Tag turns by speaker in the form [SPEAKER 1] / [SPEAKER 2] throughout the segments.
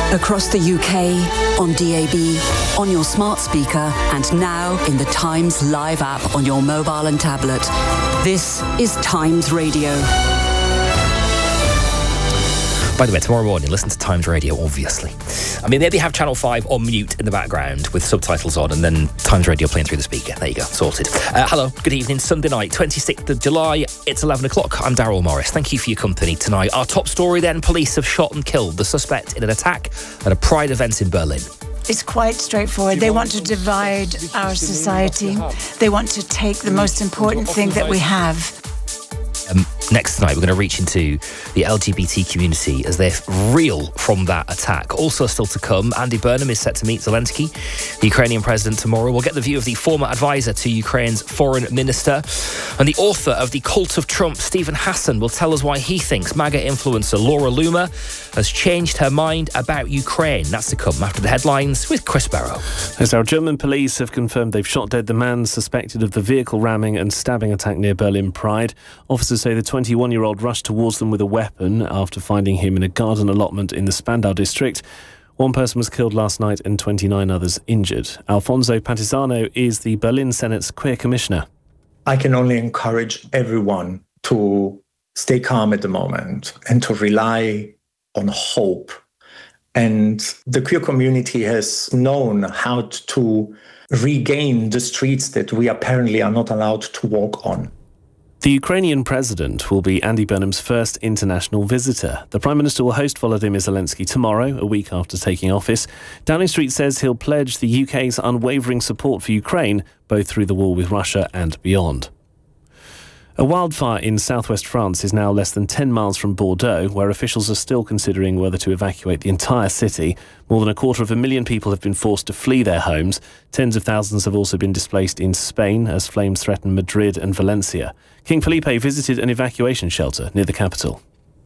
[SPEAKER 1] Across the UK, on DAB, on your smart speaker, and now in the Times Live app on your mobile and tablet. This is Times Radio.
[SPEAKER 2] By the way, tomorrow morning, listen to Times Radio, obviously. I mean, maybe have Channel 5 on mute in the background with subtitles on and then Times Radio playing through the speaker. There you go, sorted. Hello, good evening. Sunday night, 26th of July. It's 11 o'clock. I'm Daryl Morris. Thank you for your company tonight. Our top story then, police have shot and killed the suspect in an attack at a Pride event in Berlin.
[SPEAKER 3] It's quite straightforward. They want to divide our society. They want to take the most important thing that we have.
[SPEAKER 2] Next tonight, we're going to reach into the LGBT community as they reel from that attack. Also still to come, Andy Burnham is set to meet Zelensky, the Ukrainian president, tomorrow. We'll get the view of the former advisor to Ukraine's foreign minister. And the author of The Cult of Trump, Stephen Hassan, will tell us why he thinks MAGA influencer Laura Loomer has changed her mind about Ukraine. That's to come after the headlines with Chris Barrow.
[SPEAKER 4] As our German police have confirmed they've shot dead the man suspected of the vehicle ramming and stabbing attack near Berlin Pride. Officers say the 21-year-old rushed towards them with a weapon after finding him in a garden allotment in the Spandau district. One person was killed last night and 29 others injured. Alfonso Pantisano is the Berlin Senate's queer commissioner.
[SPEAKER 5] I can only encourage everyone to stay calm at the moment and to rely on hope. And the queer community has known how to regain the streets that we apparently are not allowed to walk on.
[SPEAKER 4] The Ukrainian president will be Andy Burnham's first international visitor. The Prime Minister will host Volodymyr Zelensky tomorrow, a week after taking office. Downing Street says he'll pledge the UK's unwavering support for Ukraine, both through the war with Russia and beyond. A wildfire in southwest France is now less than 10 miles from Bordeaux, where officials are still considering whether to evacuate the entire city. More than 250,000 people have been forced to flee their homes. Tens of thousands have also been displaced in Spain as flames threaten Madrid and Valencia. King Felipe visited an evacuation shelter near the capital.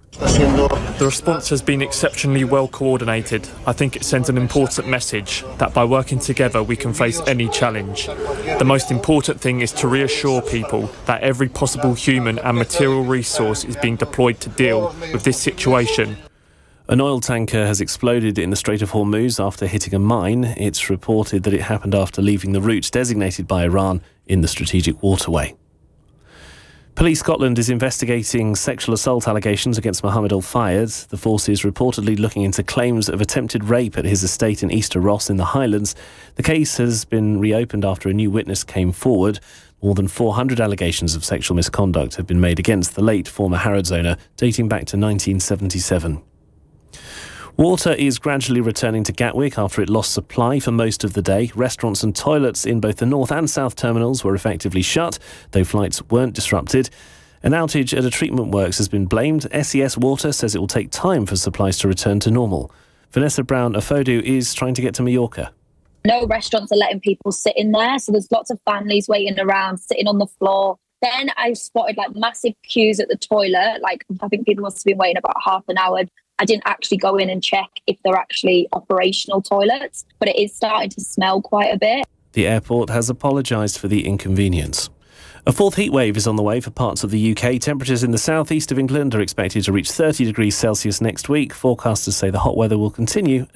[SPEAKER 6] The response has been exceptionally well coordinated. I think it sends an important message that by working together we can face any challenge. The most important thing is to reassure people that every possible human and material resource is being deployed to deal with this situation.
[SPEAKER 4] An oil tanker has exploded in the Strait of Hormuz after hitting a mine. It's reported that it happened after leaving the route designated by Iran in the strategic waterway. Police Scotland is investigating sexual assault allegations against Mohammed Al-Fayed. The force is reportedly looking into claims of attempted rape at his estate in Easter Ross in the Highlands. The case has been reopened after a new witness came forward. More than 400 allegations of sexual misconduct have been made against the late former Harrods owner, dating back to 1977. Water is gradually returning to Gatwick after it lost supply for most of the day. Restaurants and toilets in both the north and south terminals were effectively shut, though flights weren't disrupted. An outage at a treatment works has been blamed. SES Water says it will take time for supplies to return to normal. Vanessa Brown-Afodu is trying to get to Mallorca.
[SPEAKER 7] No restaurants are letting people sit in there, so there's lots of families waiting around, sitting on the floor. Then I spotted massive queues at the toilet. I think people must have been waiting about half an hour. I didn't actually go in and check if they're actually operational toilets, but it is starting to smell quite a bit.
[SPEAKER 4] The airport has apologised for the inconvenience. A fourth heatwave is on the way for parts of the UK. Temperatures in the southeast of England are expected to reach 30 degrees Celsius next week. Forecasters say the hot weather will continue